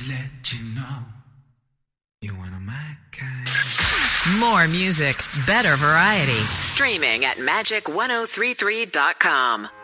let you know you're one of my kind. More music, better variety. Streaming at magic1033.com.